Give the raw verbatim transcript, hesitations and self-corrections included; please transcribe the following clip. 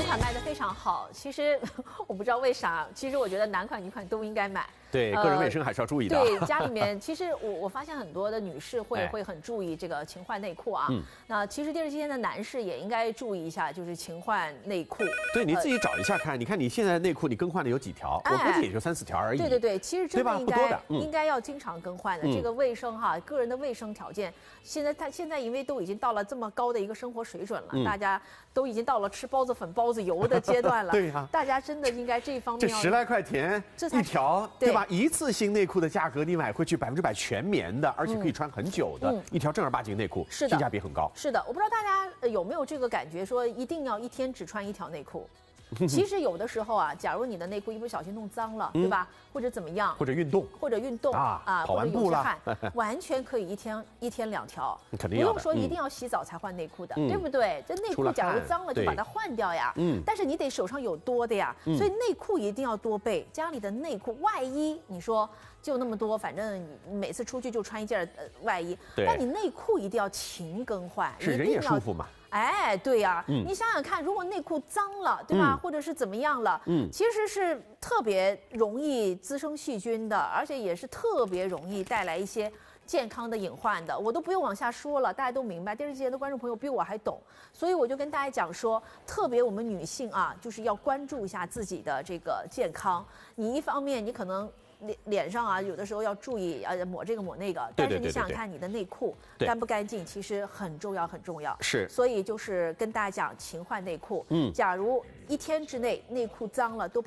款卖得非常好，其实我不知道为啥，其实我觉得男款女款都应该买。 对，个人卫生还是要注意的。 呃、对，家里面其实我我发现很多的女士会、哎、会很注意这个勤换内裤啊。嗯。那其实电视机前的男士也应该注意一下，就是勤换内裤。 对，你自己找一下看，呃、你看你现在内裤你更换的有几条？哎、我估计也就三四条而已。 对对对，其实真的应该、 嗯、 应该要经常更换的。嗯、这个卫生哈，个人的卫生条件，现在他现在因为都已经到了这么高的一个生活水准了，嗯、大家都已经到了吃包子粉、包子油的阶段了。 对呀、啊， 大家真的应该这一方面这十来块钱一条，对吧？一次性内裤的价格，你买回去百分之百全棉的，而且可以穿很久的，嗯、一条正儿八经内裤， 是的， 性价比很高。 是的，我不知道大家有没有这个感觉，说一定要一天只穿一条内裤。其实有的时候啊，假如你的内裤一不小心弄脏了，嗯、对吧？或者怎么样？ 或者运动， 或者运动啊，啊跑完步了， 完全可以一天一天两条， 肯定不用说一定要洗澡才换内裤的， 嗯、 对不对？这内裤假如脏了就把它换掉呀。嗯。但是你得手上有多的呀，嗯、所以内裤一定要多备。家里的内裤外衣，你说就那么多，反正你每次出去就穿一件呃外衣，那你内裤一定要勤更换， 是人也舒服嘛。 哎，对呀、啊，嗯、你想想看，如果内裤脏了，对吧？嗯、或者是怎么样了，嗯，其实是特别容易滋生细菌的，而且也是特别容易带来一些健康的隐患的。我都不用往下说了，大家都明白。电视机前的观众朋友比我还懂，所以我就跟大家讲说，特别我们女性啊，就是要关注一下自己的这个健康。你一方面，你可能脸脸上啊，有的时候要注意，呃，抹这个抹那个。但是你想想看，你的内裤干不干净，其实很重要，很重要。 是。 所以就是跟大家讲，勤换内裤。嗯。假如一天之内内裤脏了，都把